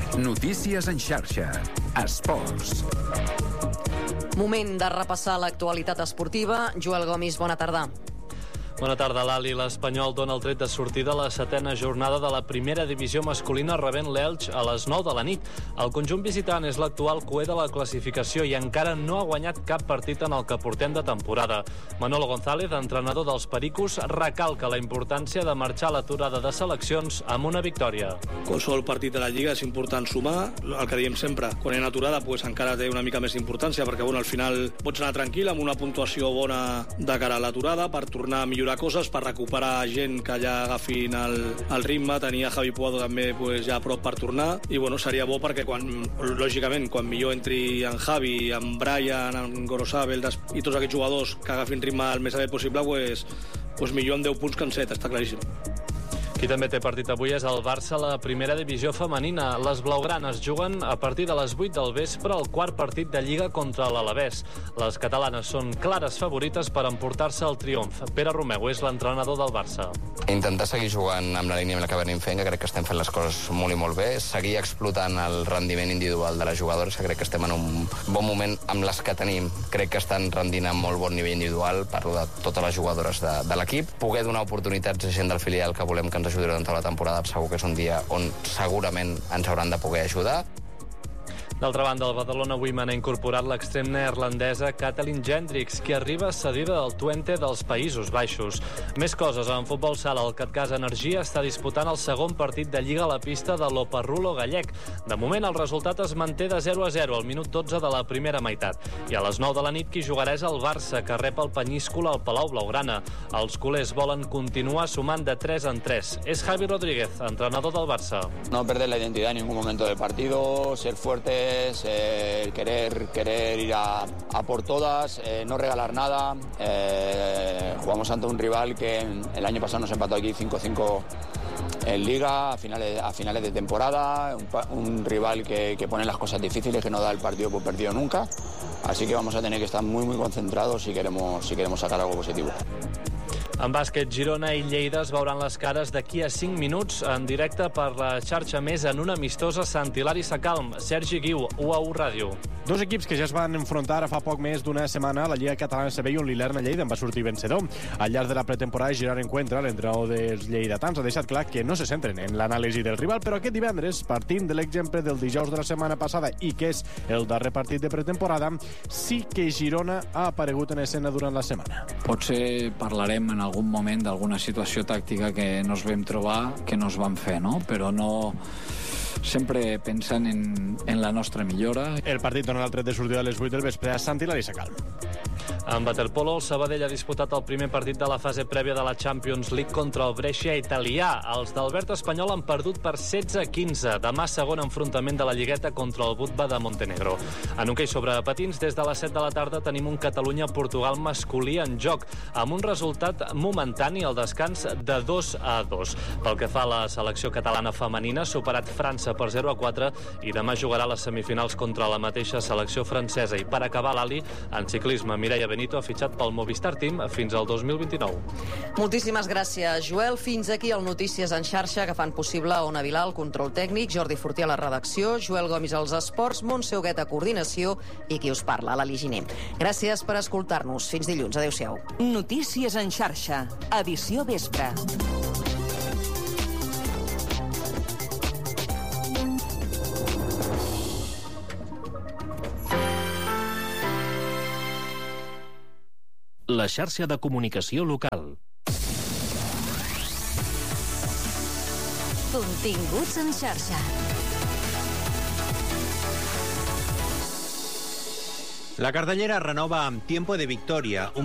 Notícies en xarxa. Esports. Moment de repassar l'actualitat esportiva. Joel Gomis, bona tarda. Bona tarda, Lali. L'Espanyol dona el tret de sortida a la 7a jornada de la primera divisió masculina rebent l'Elx a les 9 de la nit. El conjunt visitant és l'actual cuer de la classificació i encara no ha guanyat cap partit en el que portem de temporada. Manolo González, entrenador dels Pericos, recalca la importància de marxar a l'aturada de seleccions amb una victòria. Qualsevol partit de la Lliga és important sumar, el que diem sempre, quan hi ha aturada pues, encara té una mica més d'importància perquè al final pots anar tranquil amb una puntuació bona de cara a l'aturada per tornar a millorar coses, per recuperar gent que ja agafin el ritme. Tenia Javi Puado també pues, ja a prop per tornar i bueno, seria bo perquè lògicament quan millor entri en Javi, en Brian, en Gorosabel i tots aquests jugadors que agafin ritme el més aviat possible pues millor en 10 punts que en 7, està claríssim. Qui també té partit avui és el Barça a la primera divisió femenina. Les blaugranes juguen a partir de les 8 del vespre el quart partit de Lliga contra l'Alavés. Les catalanes són clares favorites per emportar-se el triomf. Pere Romeu és l'entrenador del Barça. Intentar seguir jugant amb la línia amb la que venim fent, que crec que estem fent les coses molt i molt bé. Seguir explotant el rendiment individual de les jugadores, que crec que estem en un bon moment amb les que tenim. Crec que estan rendint amb molt bon nivell individual, parlo de totes les jugadores de l'equip. Poder donar oportunitats a gent del filial que volem que ens ajudi durant tota la temporada, segur que és un dia on segurament ens hauran de poder ajudar. D'altra banda, el Badalona Women ha incorporat l'extrem neerlandesa Katalin Gendricks, que arriba cedida del Twente dels Països Baixos. Més coses, en futbol sala, el Catgas Energia està disputant el segon partit de Lliga a la pista de l'Oparrulo gallec. De moment, el resultat es manté de 0-0 al minut 12 de la primera meitat. I a les 9 de la nit, qui jugarà és el Barça, que rep el Penyíscola al Palau Blaugrana. Els culers volen continuar sumant de 3 en 3. És Javi Rodríguez, entrenador del Barça. No perder la identidad en ningún momento del partido, ser fuerte, querer ir a por todas, no regalar nada. Jugamos ante un rival que el año pasado nos empató aquí 5-5 en Liga a finales de temporada, un rival que pone las cosas difíciles, que no da el partido por perdido nunca, así que vamos a tener que estar muy concentrados si queremos sacar algo positivo. En bàsquet, Girona i Lleida es veuran les cares d'aquí a 5 minuts en directe per la xarxa Més en una amistosa Sant Hilari Sacalm. Sergi Guiu, UAU Ràdio. Dos equips que ja es van enfrontar fa poc més d'una setmana a la Lliga Catalana CB i on l'Ilerna Lleida en va sortir vencedor. Al llarg de la pretemporada, Girard Encuentra, l'entrenador dels lleidatans, ha deixat clar que no se centren en l'anàlisi del rival, però aquest divendres, partint de l'exemple del dijous de la setmana passada i que és el darrer partit de pretemporada, sí que Girona ha aparegut en escena durant la setmana. Potser parlarem en algun moment d'alguna situació tàctica que nos vam trobar, que nos van fer, no? Però no sempre pensant en la nostra millora. El partit dona el tret de sortida a les 8 del vespre a Sant Hilari Sacalm. En waterpolo, el Sabadell ha disputat el primer partit de la fase prèvia de la Champions League contra el Brescia italià. Els d'Albert Espanyol han perdut per 16-15. Demà, segon enfrontament de la Lligueta contra el Budva de Montenegro. En hoquei sobre patins, des de les 7 de la tarda tenim un Catalunya-Portugal masculí en joc, amb un resultat momentani al descans de 2-2. Pel que fa a la selecció catalana femenina, ha superat França per 0-4 i demà jugarà les semifinals contra la mateixa selecció francesa. I per acabar, l'Ali, en ciclisme, Mireia Benito ha fitxat pel Movistar Team fins al 2029. Moltíssimes gràcies, Joel. Fins aquí el Notícies en xarxa que fan possible Ona Vilà, el control tècnic, Jordi Fortià a la redacció, Joel Gomis als esports, Montse Huguet a coordinació i qui us parla, l'Ali Giner. Gràcies per escoltar-nos. Fins dilluns. Adéu-siau. Notícies en xarxa. Edició vespre. La xarxa de comunicació local. Continguts en xarxa. La Cartellera renova amb Tiempo de Victoria,